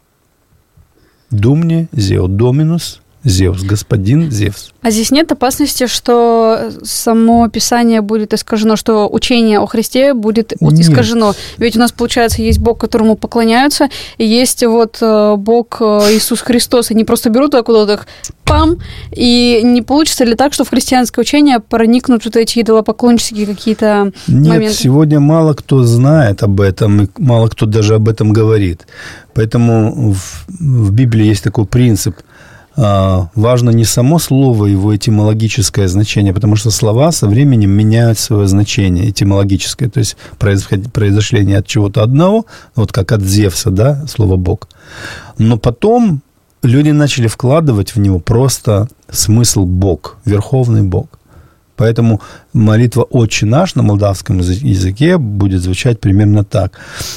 «Думни зеу», «доминус Зевс», господин Зевс. А здесь нет опасности, что само Писание будет искажено, что учение о Христе будет искажено? Ведь у нас, получается, есть Бог, которому поклоняются, и есть вот Бог Иисус Христос. Они просто берут откуда-то так, пам, и не получится ли так, что в христианское учение проникнут вот эти идолопоклоннические какие-то моменты? Нет, сегодня мало кто знает об этом, и мало кто даже об этом говорит. Поэтому в Библии есть такой принцип – важно не само слово, его этимологическое значение, потому что слова со временем меняют свое значение этимологическое, то есть произошли не от чего-то одного, вот как от Зевса, да, слово «бог». Но потом люди начали вкладывать в него просто смысл «бог», верховный бог. Поэтому молитва «Отче наш» на молдавском языке будет звучать примерно так.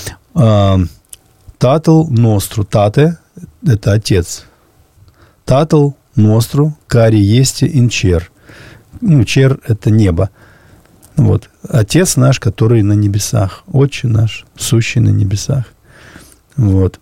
«Татл ностру», «тате» – это отец. «Татл ностру, кари есте ин чер». Чер – это небо. Вот. Отец наш, который на небесах. Отче наш, сущий на небесах. Вот.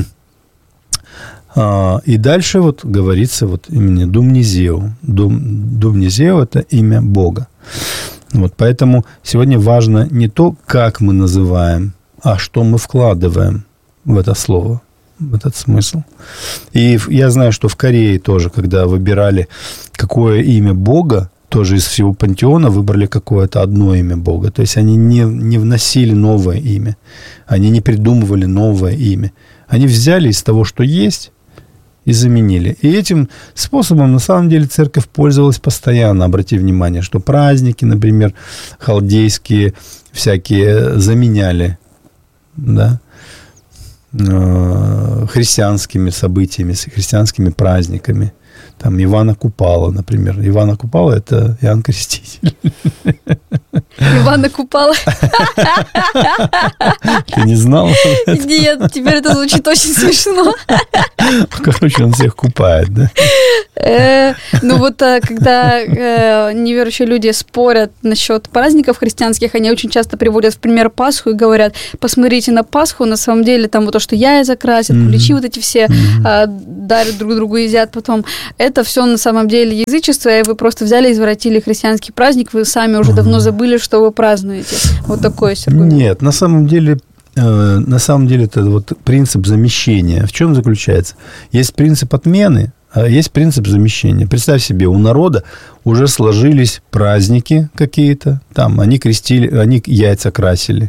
И дальше вот говорится вот именно «думнизеу». «Думнизеу» – это имя Бога. Вот. Поэтому сегодня важно не то, как мы называем, а что мы вкладываем в это слово, в этот смысл. И я знаю, что в Корее тоже, когда выбирали, какое имя Бога, тоже из всего пантеона выбрали какое-то одно имя Бога. То есть они не вносили новое имя. Они не придумывали новое имя. Они взяли из того, что есть, и заменили. И этим способом, на самом деле, церковь пользовалась постоянно. Обрати внимание, что праздники, например, халдейские всякие заменяли, да. христианскими событиями, с христианскими праздниками. Там Ивана Купала, например. Ивана Купала – это Иоанн Креститель. Ивана Купала. Ты не знал? Нет, теперь это звучит очень смешно. Короче, он всех купает, да? Ну вот, когда неверующие люди спорят насчет праздников христианских, они очень часто приводят в пример Пасху и говорят: посмотрите на Пасху, на самом деле там вот то, что яйца красят, куличи вот эти все дарят друг другу, едят потом. Это все на самом деле язычество, и вы просто взяли и извратили христианский праздник, вы сами уже давно забыли, что вы празднуете. Вот такой аргумент. Нет, на самом деле это вот принцип замещения. В чем заключается? Есть принцип отмены, а есть принцип замещения. Представь себе, у народа уже сложились праздники какие-то, там они яйца красили,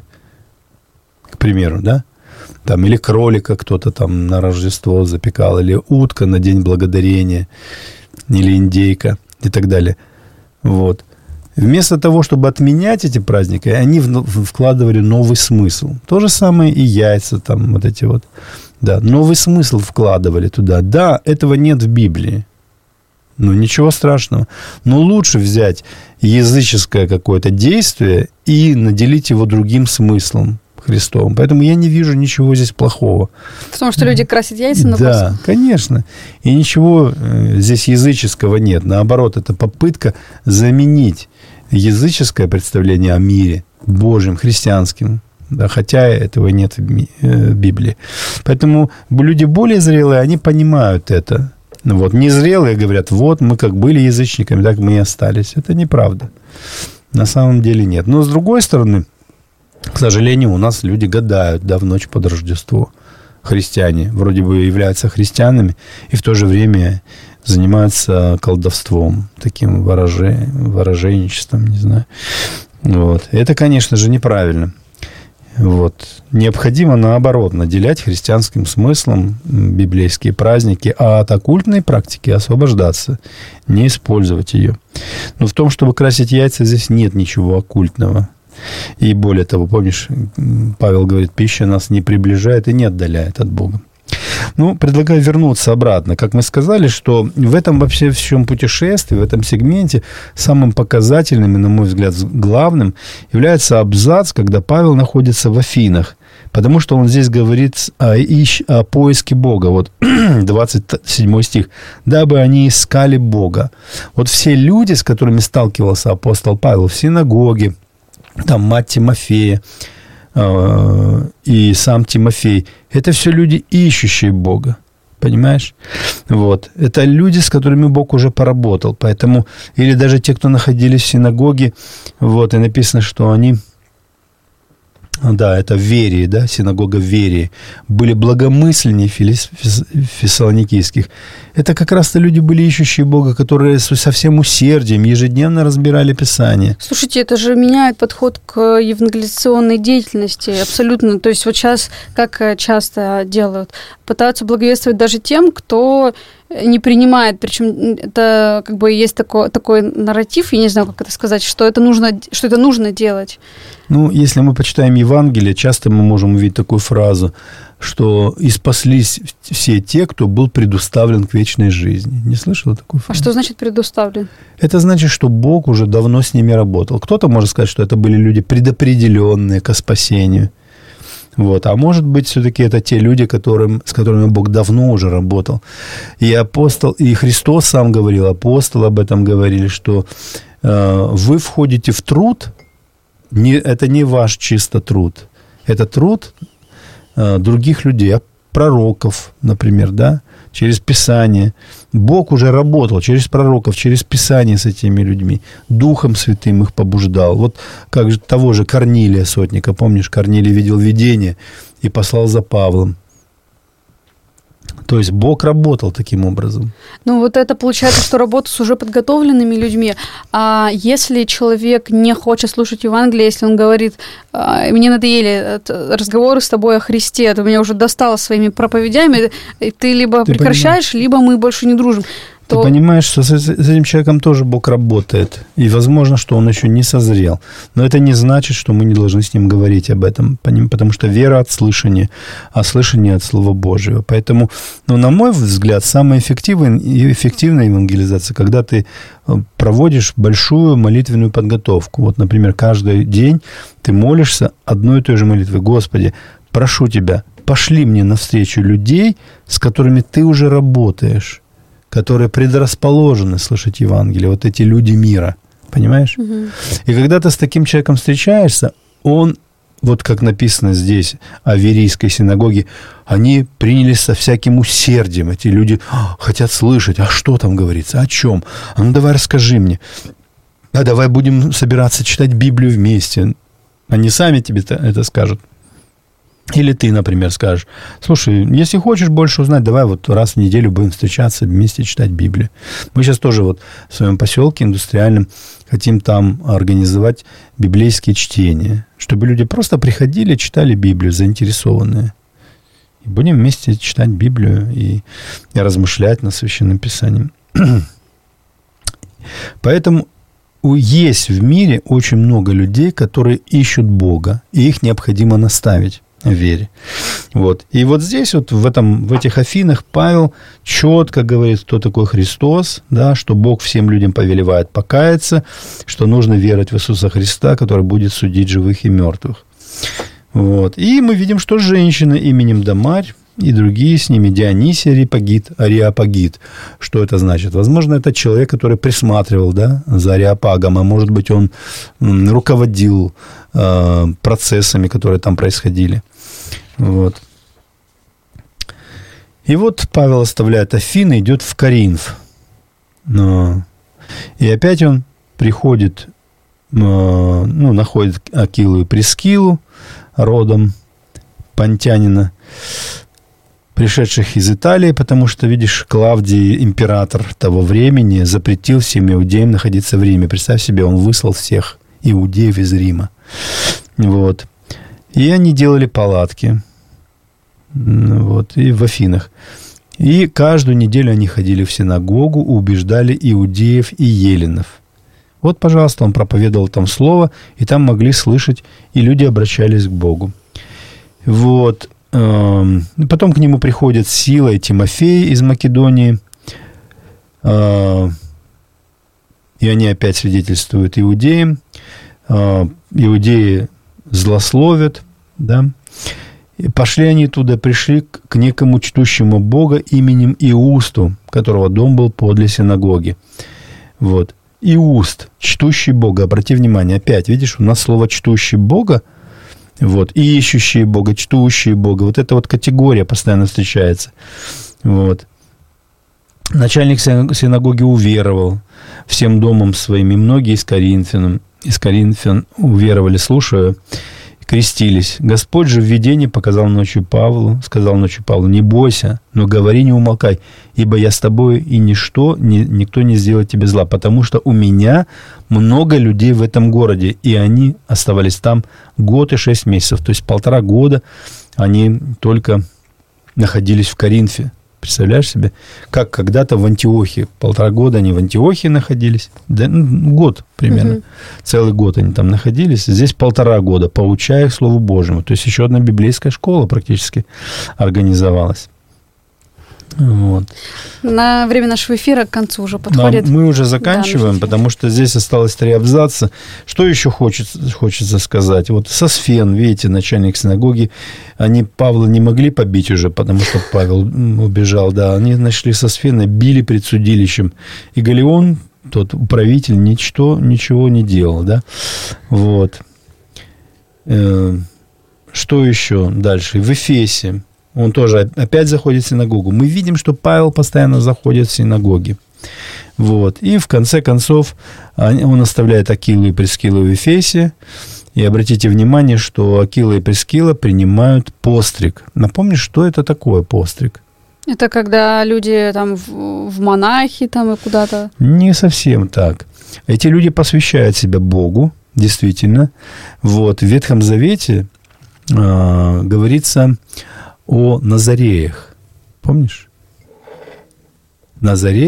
к примеру, да? Там, или кролика кто-то там на Рождество запекал, или утка на День Благодарения, или индейка и так далее. Вот. Вместо того, чтобы отменять эти праздники, они вкладывали новый смысл. То же самое и яйца, там вот эти вот. Да, новый смысл вкладывали туда. Да, этого нет в Библии. Ну, ничего страшного. Но лучше взять языческое какое-то действие и наделить его другим смыслом Христовым. Поэтому я не вижу ничего здесь плохого. Потому что люди красят яйца на Пасху? Да, конечно. И ничего здесь языческого нет. Наоборот, это попытка заменить языческое представление о мире Божьим, христианским. Да, хотя этого нет в Библии. Поэтому люди более зрелые, они понимают это. Вот. Незрелые говорят: вот мы как были язычниками, так мы и остались. Это неправда. На самом деле нет. Но с другой стороны, к сожалению, у нас люди гадают, да, в ночь под Рождество. Христиане вроде бы являются христианами и в то же время занимаются колдовством, таким вороженничеством, не знаю. Вот. Это, конечно же, неправильно. Вот. Необходимо, наоборот, наделять христианским смыслом библейские праздники, а от оккультной практики освобождаться, не использовать ее. Но в том, чтобы красить яйца, здесь нет ничего оккультного. И более того, помнишь, Павел говорит: пища нас не приближает и не отдаляет от Бога. Ну, предлагаю вернуться обратно. Как мы сказали, что в этом вообще всем путешествии, в этом сегменте самым показательным и, на мой взгляд, главным является абзац, когда Павел находится в Афинах. Потому что он здесь говорит о поиске Бога. Вот 27 стих. «Дабы они искали Бога». Вот все люди, с которыми сталкивался апостол Павел в синагоге, там мать Тимофея и сам Тимофей, это все люди, ищущие Бога. Понимаешь? Вот. Это люди, с которыми Бог уже поработал. Поэтому, или даже те, кто находились в синагоге, вот, и написано, что они... Да, это в Верии, да, синагога в Верии. Были благомысленнее фессалоникийских. Это как раз-то люди были ищущие Бога, которые со всем усердием ежедневно разбирали Писание. Слушайте, это же меняет подход к евангелизационной деятельности абсолютно. То есть вот сейчас, как часто делают, пытаются благовествовать даже тем, кто не принимает. Причем это как бы есть такой нарратив, я не знаю, как это сказать, что это нужно делать. Ну, если мы почитаем Евангелие, часто мы можем увидеть такую фразу, что «и спаслись все те, кто был предуставлен к вечной жизни». Не слышала такую фразу? А что значит предуставлен? Это значит, что Бог уже давно с ними работал. Кто-то может сказать, что это были люди предопределенные ко спасению. Вот. А может быть, все-таки это те люди, с которыми Бог давно уже работал. И Христос сам говорил, апостолы об этом говорили, что вы входите в труд. Это не ваш чисто труд. Это труд других людей, пророков, например, да, через Писание. Бог уже работал через пророков, через Писание с этими людьми. Духом Святым их побуждал. Вот как же того же Корнилия сотника. Помнишь, Корнилий видел видение и послал за Павлом. То есть Бог работал таким образом. Ну, вот это получается, что работа с уже подготовленными людьми. А если человек не хочет слушать Евангелие, если он говорит: мне надоели разговоры с тобой о Христе, ты меня уже достал своими проповедями, и ты либо прекращаешь, либо мы больше не дружим. Ты понимаешь, что с этим человеком тоже Бог работает. И возможно, что он еще не созрел. Но это не значит, что мы не должны с ним говорить об этом. Потому что вера от слышания, а слышание от Слова Божьего. Поэтому, на мой взгляд, самая эффективная евангелизация, когда ты проводишь большую молитвенную подготовку. Вот, например, каждый день ты молишься одной и той же молитвой. Господи, прошу Тебя, пошли мне навстречу людей, с которыми ты уже работаешь, которые предрасположены слышать Евангелие, вот эти люди мира, понимаешь? Угу. И когда ты с таким человеком встречаешься, он, вот как написано здесь о Верийской синагоге, они принялись со всяким усердием, эти люди хотят слышать, а что там говорится, о чем? А ну давай расскажи мне, а давай будем собираться читать Библию вместе. Они сами тебе это скажут. Или ты, например, скажешь, слушай, если хочешь больше узнать, давай вот раз в неделю будем встречаться, вместе читать Библию. Мы сейчас тоже вот в своем поселке индустриальном хотим там организовать библейские чтения, чтобы люди просто приходили, читали Библию, заинтересованные. И будем вместе читать Библию и размышлять над Священным Писанием. Поэтому есть в мире очень много людей, которые ищут Бога, и их необходимо наставить в вере. Вот. И вот здесь, вот в этих Афинах Павел четко говорит, кто такой Христос, да, что Бог всем людям повелевает покаяться, что нужно веровать в Иисуса Христа, который будет судить живых и мертвых. Вот. И мы видим, что женщина именем Дамарь и другие с ними, Дионисий Ареопагит. Что это значит? Возможно, это человек, который присматривал, да, за Ареопагом, а может быть, он руководил процессами, которые там происходили. Вот. И вот Павел оставляет Афины, идет в Коринф. И опять он приходит, находит Акилу и Прискилу, родом понтянина, пришедших из Италии, потому что, видишь, Клавдий, император того времени, запретил всем иудеям находиться в Риме. Представь себе, он выслал всех иудеев из Рима. Вот. И они делали палатки. Вот. И в Афинах. И каждую неделю они ходили в синагогу, убеждали иудеев и еленов. Вот, пожалуйста, он проповедовал там слово, и там могли слышать, и люди обращались к Богу. Вот. Потом к нему приходят Сила и Тимофей из Македонии, и они опять свидетельствуют иудеям. Иудеи злословят, да. И пошли они туда, пришли к некому чтущему Бога именем Иусту, которого дом был подле синагоги. Вот. Иуст, чтущий Бога. Обрати внимание, опять, видишь, у нас слово «чтущий Бога», вот, и ищущие Бога, чтущие Бога. Вот эта вот категория постоянно встречается. Вот. Начальник синагоги уверовал всем домом своим, и многие из коринфян уверовали, слушая, крестились. Господь же в видении сказал ночью Павлу, не бойся, но говори, не умолкай, ибо я с тобой, и никто не сделает тебе зла, потому что у меня много людей в этом городе, и они оставались там 1 год и 6 месяцев, то есть 1,5 года они только находились в Коринфе. Представляешь себе, как когда-то в Антиохии, 1,5 года они в Антиохии находились, да, год примерно, целый год они там находились, здесь 1,5 года, поучая их Слову Божьему. То есть еще одна библейская школа практически организовалась. Вот. На время нашего эфира к концу уже подходит. Да, мы уже заканчиваем, потому что здесь осталось 3 абзаца. Что еще хочется сказать? Вот Сосфен, видите, начальник синагоги, они Павла не могли побить уже, потому что Павел убежал, да, они нашли Сосфена, били пред судилищем. И Галлион, тот управитель, ничего не делал, да. Вот. Что еще дальше? В Эфесе. Он тоже опять заходит в синагогу. Мы видим, что Павел постоянно заходит в синагоги. Вот. И в конце концов он оставляет Акилу и Прискилу в Эфесе. И обратите внимание, что Акила и Прискила принимают постриг. Напомни, что это такое постриг? Это когда люди там в монахи там и куда-то? Не совсем так. Эти люди посвящают себя Богу, действительно. Вот. В Ветхом Завете говорится о Назареях. Помнишь? Назарей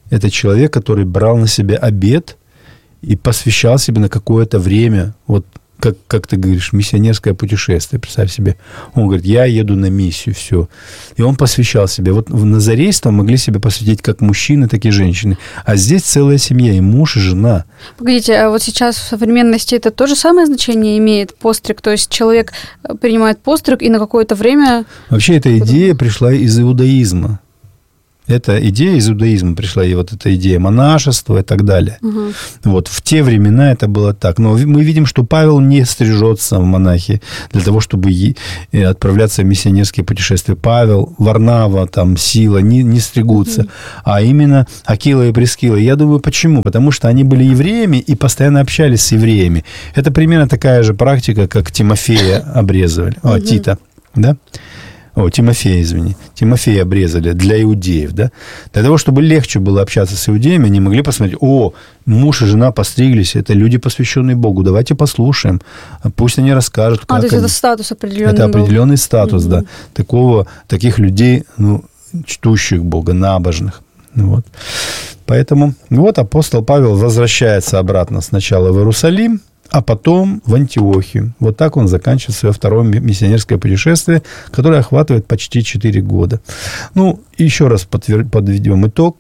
Это человек, который брал на себя обет и посвящал себе на какое-то время, вот как ты говоришь, миссионерское путешествие, представь себе. Он говорит, я еду на миссию, все. И он посвящал себе. Вот в назарейство могли себе посвятить как мужчины, так и женщины. А здесь целая семья, и муж, и жена. Погодите, а вот сейчас в современности это то же самое значение имеет постриг? То есть человек принимает постриг и на какое-то время... Вообще эта идея пришла из иудаизма. Эта идея из иудаизма пришла, и вот эта идея монашества и так далее. Угу. Вот в те времена это было так. Но мы видим, что Павел не стрижется в монахи для того, чтобы отправляться в миссионерские путешествия. Павел, Варнава, там, Сила не стригутся, а именно Акила и Прискила. Я думаю, почему? Потому что они были евреями и постоянно общались с евреями. Это примерно такая же практика, как Тимофея обрезывали, Тита, да? Тимофея, извини. Тимофея обрезали для иудеев, да? Для того, чтобы легче было общаться с иудеями, они могли посмотреть, муж и жена постриглись, это люди, посвященные Богу, давайте послушаем, пусть они расскажут, как то есть это статус определенный Это был. определенный статус, да. Таких людей, чтущих Бога, набожных. Вот. Поэтому апостол Павел возвращается обратно сначала в Иерусалим, а потом в Антиохию. Вот так он заканчивает свое второе миссионерское путешествие, которое охватывает почти 4 года. Еще раз подведем итог.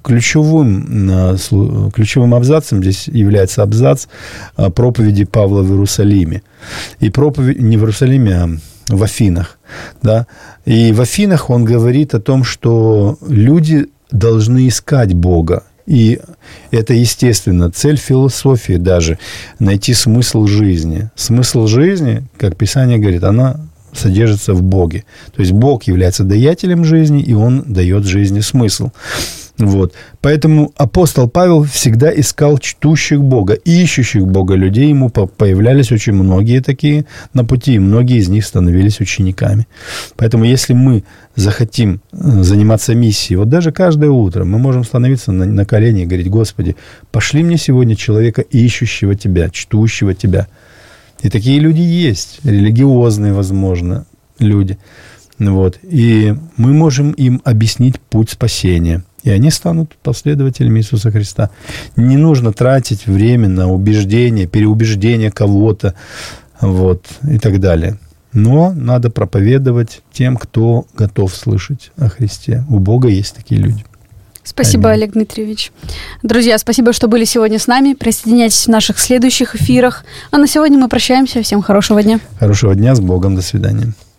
Ключевым абзацем здесь является абзац проповеди Павла в Иерусалиме. И проповедь не в Иерусалиме, а в Афинах. Да? И в Афинах он говорит о том, что люди должны искать Бога. И это, естественно, цель философии даже – найти смысл жизни. Смысл жизни, как Писание говорит, она содержится в Боге. То есть Бог является даятелем жизни, и Он дает жизни смысл. Вот. Поэтому апостол Павел всегда искал чтущих Бога, ищущих Бога людей. Ему появлялись очень многие такие на пути, и многие из них становились учениками. Поэтому если мы захотим заниматься миссией, вот даже каждое утро мы можем становиться на колени и говорить: Господи, пошли мне сегодня человека, ищущего Тебя, чтущего Тебя. И такие люди есть, религиозные, возможно, люди. Вот. И мы можем им объяснить путь спасения. И они станут последователями Иисуса Христа. Не нужно тратить время на убеждение, переубеждение кого-то, вот, и так далее. Но надо проповедовать тем, кто готов слышать о Христе. У Бога есть такие люди. Спасибо, Олег Дмитриевич. Друзья, спасибо, что были сегодня с нами. Присоединяйтесь в наших следующих эфирах. А на сегодня мы прощаемся. Всем хорошего дня. Хорошего дня. С Богом. До свидания.